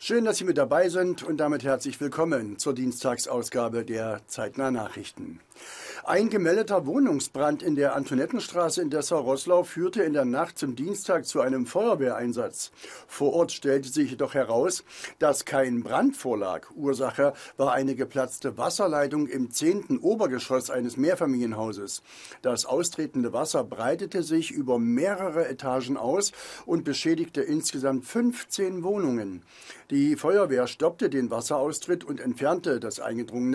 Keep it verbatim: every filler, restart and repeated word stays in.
Schön, dass Sie mit dabei sind und damit herzlich willkommen zur Dienstagsausgabe der Zeitnah Nachrichten. Ein gemeldeter Wohnungsbrand in der Antonettenstraße in Dessau-Roßlau führte in der Nacht zum Dienstag zu einem Feuerwehreinsatz. Vor Ort stellte sich jedoch heraus, dass kein Brand vorlag. Ursache war eine geplatzte Wasserleitung im zehnten Obergeschoss eines Mehrfamilienhauses. Das austretende Wasser breitete sich über mehrere Etagen aus und beschädigte insgesamt fünfzehn Wohnungen. Die Feuerwehr stoppte den Wasseraustritt und entfernte das eingedrungene